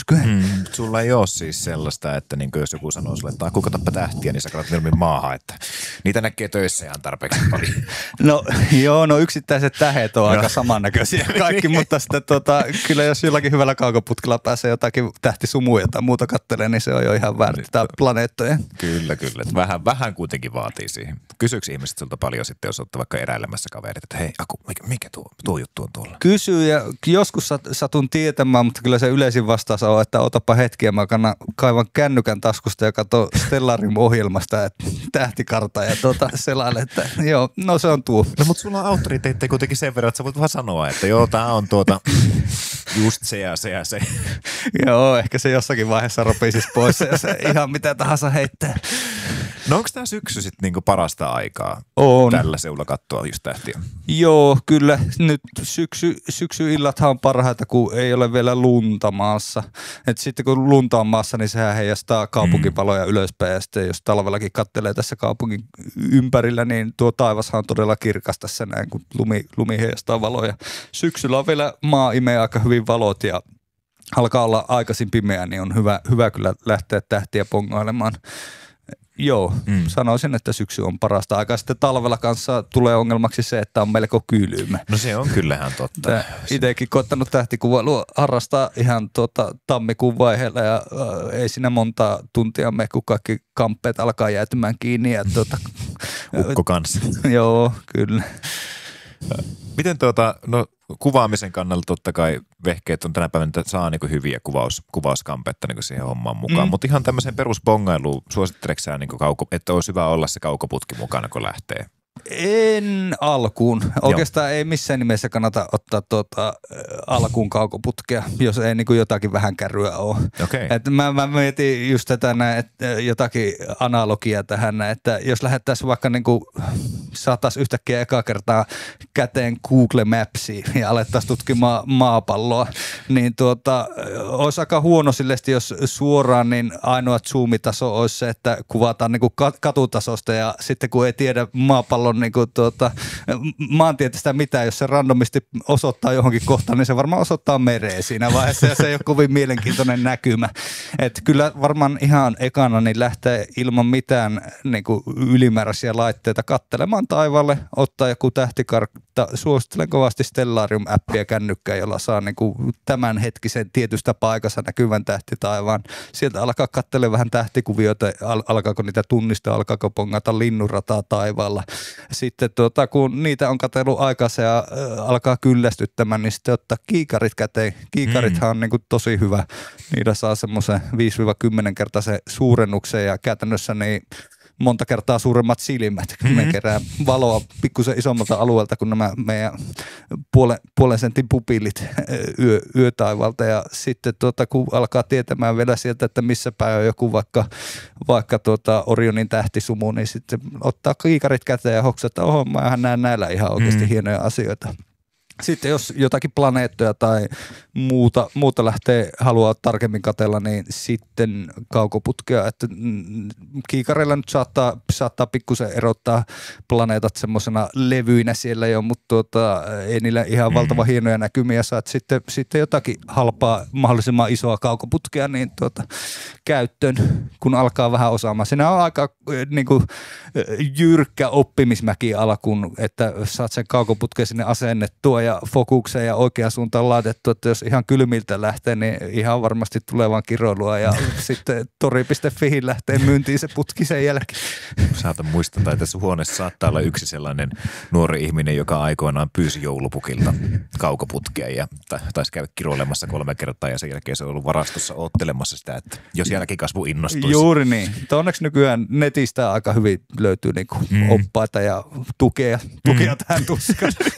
Sulla ei ole siis sellaista, että niin jos joku sanoo sulle, että kukotappa tähtiä, niin sä katsot mieluummin maahan, että niitä näkee töissä ihan tarpeeksi paljon. No yksittäiset tähet on aika samannäköisiä kaikki, mutta sitten kyllä jos jollakin hyvällä kaukoputkella pääsee jotakin tähtisumuja tai muuta kattelee, niin se on jo ihan väärti planeettoja. Kyllä. Vähän kuitenkin vaatii siihen. Kysyykö ihmiset sulta paljon sitten, jos olette vaikka eräilemässä kaverit, että hei Aku, mikä tuo juttu on tuolla? Kysyy ja joskus satun tietämään, mutta kyllä se yleisin vastaus on, että otapa hetki ja mä kaivan kännykän taskusta ja katson Stellarium-ohjelmasta tähtikartaa ja selaile, että joo, no se on tuo. No mutta sulla on auktoriteetteja kuitenkin sen verran, että sä voit vaan sanoa, että joo, tää on just se ja se ja se. Joo, ehkä se jossakin vaiheessa ropisisi pois ja se ihan mitä tahansa heittää. No onko tämä syksy sitten niinku parasta aikaa on tällä seulla katsoa just tähtiä? Joo, kyllä. Nyt syksyillathan on parhaita, kun ei ole vielä lunta maassa. Et sitten kun lunta on maassa, niin sehän heijastaa kaupunkipaloja ylöspäin. Ja sitten jos talvellakin katselee tässä kaupungin ympärillä, niin tuo taivashan on todella kirkas tässä näin, kun lumi heijastaa valoja. Syksyllä on vielä maa imee aika hyvin valot ja alkaa olla aikaisin pimeä, niin on hyvä kyllä lähteä tähtiä pongailemaan. Joo, sanoisin, että syksy on parasta aikaa. Sitten talvella kanssa tulee ongelmaksi se, että on melko kylmä. No se on kyllähän totta. Itsekin koittanut tähtikuvailua harrastaa ihan tammikuun vaiheella ja ei siinä monta tuntia mene, kun kaikki kamppeet alkaa jäätymään kiinni. Ja Ukko kanssa. Joo, kyllä. Miten no kuvaamisen kannalta totta kai vehkeet on tänä päivänä, että saa niinku hyviä kuvauskampetta niinku siihen hommaan mukaan, mutta ihan tämmöiseen perusbongailuun suositteleksä sä niinku että olisi hyvä olla se kaukoputki mukana, kun lähtee? En alkuun. Oikeastaan ei missään nimessä kannata ottaa alkuun kaukoputkea, jos ei niin kuin jotakin vähän kärryä ole. Okay. Et mä mietin just tätä näin, että jotakin analogiaa tähän, että jos lähdettäisiin vaikka niin kuin saataisiin yhtäkkiä eka kertaa käteen Google Mapsiin ja alettaisiin tutkimaan maapalloa, niin olisi aika huono silleesti, jos suoraan niin ainoa zoomitaso olisi se, että kuvataan niin kuin katutasosta ja sitten kun ei tiedä maapallon niin kuin maantieteestä mitään, jos se randomisti osoittaa johonkin kohtaan, niin se varmaan osoittaa mereen siinä vaiheessa ja se ei ole kovin mielenkiintoinen näkymä. Että kyllä varmaan ihan ekana niin lähtee ilman mitään niin kuin ylimääräisiä laitteita katselemaan taivaalle, ottaa joku tähtikartta. Suosittelen kovasti Stellarium-appia kännykkään, jolla saa niin kuin tämänhetkisen tietystä paikassa näkyvän tähtitaivaan. Sieltä alkaa katsella vähän tähtikuvioita, alkaako niitä tunnistaa, alkaako pongata linnunrataa taivaalla. Sitten kun niitä on katsellut aikansa ja alkaa kyllästyttämään, niin sitten ottaa kiikarit käteen. Kiikarithan on niin kuin tosi hyvä. Niillä saa semmoisen 5-10-kertaisen suurennuksen ja käytännössä niin monta kertaa suuremmat silmät, kun ne kerää valoa pikkusen isommalta alueelta kuin nämä meidän puolen sentin pupillit yötaivalta. Ja sitten kun alkaa tietämään vielä sieltä, että missä päin on joku vaikka Orionin tähtisumu, niin sitten ottaa kiikarit käteen ja hoksaa, että mä näen näillä ihan oikeasti hienoja asioita. Sitten jos jotakin planeettoja tai muuta haluaa tarkemmin katsella, niin sitten kaukoputkea, että kiikareilla nyt saattaa pikkusen erottaa planeetat semmoisena levyinä siellä jo, mutta ei niillä ihan valtavan hienoja näkymiä saa. Sitten jotakin halpaa, mahdollisimman isoa kaukoputkea niin käyttöön, kun alkaa vähän osaamaan. Siinä on aika niin kuin, jyrkkä oppimismäki alkuun, että saat sen kaukoputken sinne asennettua ja fokukseen ja oikeaan suuntaan laitettu, että jos ihan kylmiltä lähtee, niin ihan varmasti tulee vaan kiroilua ja sitten tori.fihin lähtee myyntiin se putki sen jälkeen. Saatan muistaa, että tässä huoneessa saattaa olla yksi sellainen nuori ihminen, joka aikoinaan pyysi joulupukilta kaukoputkea ja taisi käydä kiroilemassa 3 kertaa ja sen jälkeen se on ollut varastossa oottelemassa sitä, että jos jälkikasvu innostuisi. Juuri niin. Onneksi nykyään netistä aika hyvin löytyy niinku oppaita ja tukea tähän tuskaan.